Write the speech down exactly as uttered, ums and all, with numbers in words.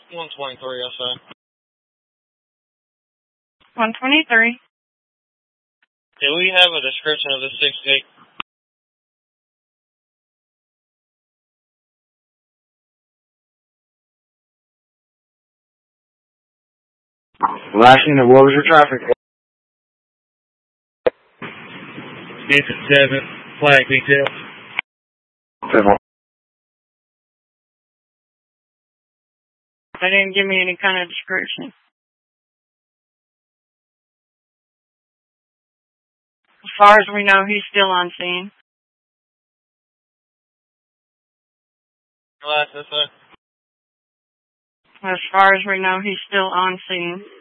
one twenty-three, I say. one twenty-three. Do we have a description of the six gate? Last unit, what was your traffic? Digit seven, flag detail. Seven. They didn't give me any kind of description. As far as we know, he's still on scene. Last, I say. As far as we know, he's still on scene.